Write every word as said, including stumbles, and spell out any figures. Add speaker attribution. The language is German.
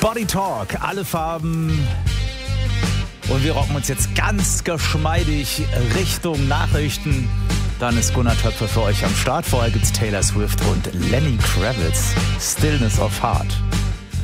Speaker 1: Body Talk, alle Farben. Und wir rocken uns jetzt ganz geschmeidig Richtung Nachrichten. Dann ist Gunnar Töpfer für euch am Start. Vorher gibt's Taylor Swift und Lenny Kravitz. Stillness of Heart.